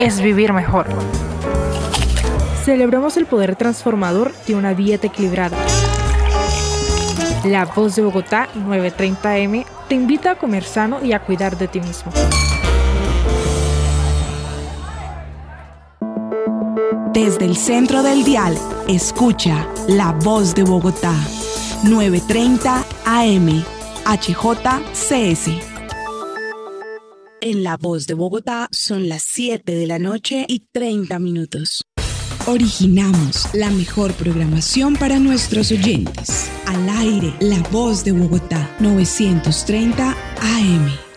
es vivir mejor. Celebramos el poder transformador de una dieta equilibrada. La Voz de Bogotá 930 AM te invita a comer sano y a cuidar de ti mismo. Desde el centro del dial, escucha La Voz de Bogotá 930 AM HJCS. En La Voz de Bogotá son las 7 de la noche y 30 minutos. Originamos la mejor programación para nuestros oyentes. Al aire, La Voz de Bogotá 930 AM.